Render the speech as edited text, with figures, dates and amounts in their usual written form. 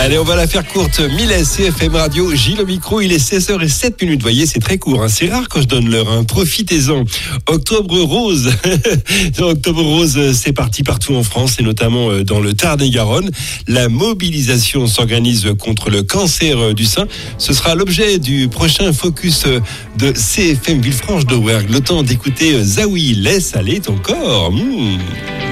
Allez, on va la faire courte. Mylès, CFM Radio, Gilles au micro, il est 16h07. Vous voyez, c'est très court, hein. C'est rare quand je donne l'heure, hein. Profitez-en. Octobre rose. Octobre rose, c'est parti partout en France et notamment dans le Tarn-et-Garonne. La mobilisation s'organise contre le cancer du sein. Ce sera l'objet du prochain focus de CFM Villefranche-d'Auvergne. Le temps d'écouter Zaouï, laisse aller ton corps.